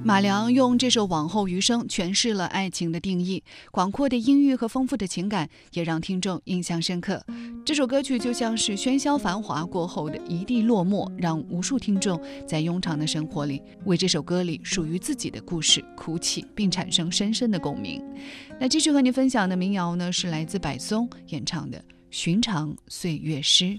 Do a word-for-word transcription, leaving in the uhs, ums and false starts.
马良用这首《往后余生》诠释了爱情的定义，广阔的音域和丰富的情感也让听众印象深刻。这首歌曲就像是喧嚣繁华过后的一地落寞，让无数听众在庸常的生活里为这首歌里属于自己的故事哭泣，并产生深深的共鸣。那继续和你分享的民谣呢，是来自柏松演唱的《寻常岁月诗》。